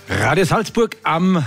Radio Salzburg am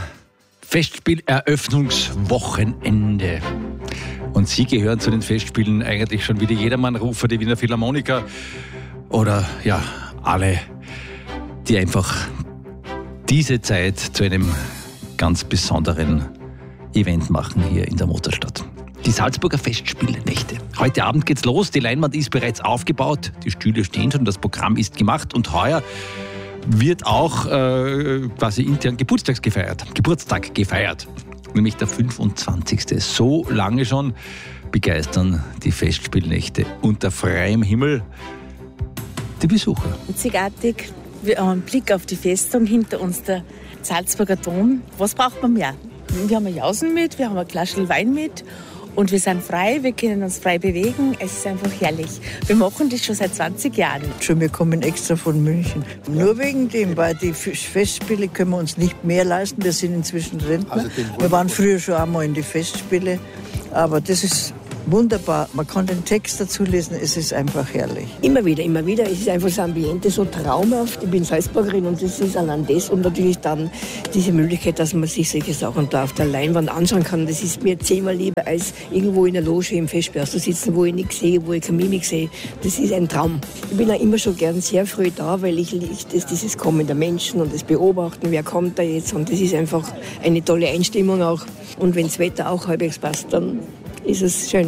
Festspieleröffnungswochenende. Und Sie gehören zu den Festspielen eigentlich schon wie die Jedermann-Rufer, die Wiener Philharmoniker oder ja, alle, die einfach diese Zeit zu einem ganz besonderen Event machen hier in der Motorstadt. Die Salzburger Festspielnächte. Heute Abend geht's los, die Leinwand ist bereits aufgebaut, die Stühle stehen schon, das Programm ist gemacht und heuer wird auch quasi intern Geburtstag gefeiert. Nämlich der 25. So lange schon begeistern die Festspielnächte unter freiem Himmel die Besucher. Einzigartig, wir haben einen Blick auf die Festung, hinter uns der Salzburger Dom. Was braucht man mehr? Wir haben eine Jausen mit, wir haben ein Glas Wein mit und wir sind frei, wir können uns frei bewegen. Es ist einfach herrlich. Wir machen das schon seit 20 Jahren. Wir kommen extra von München. Nur wegen dem, weil die Festspiele können wir uns nicht mehr leisten. Wir sind inzwischen Rentner. Wir waren früher schon einmal in die Festspiele. Aber das ist wunderbar. Man kann den Text dazu lesen, es ist einfach herrlich. Immer wieder. Es ist einfach das Ambiente so traumhaft. Ich bin Salzburgerin und es ist allein das. Und natürlich dann diese Möglichkeit, dass man sich solche Sachen da auf der Leinwand anschauen kann. Das ist mir 10-mal lieber, als irgendwo in der Loge im Festspielhaus zu sitzen, wo ich nichts sehe, wo ich keine Mimik sehe. Das ist ein Traum. Ich bin auch immer schon gern sehr früh da, weil ich dieses Kommen der Menschen und das Beobachten, wer kommt da jetzt. Und das ist einfach eine tolle Einstimmung auch. Und wenn das Wetter auch halbwegs passt, dann ist es schön.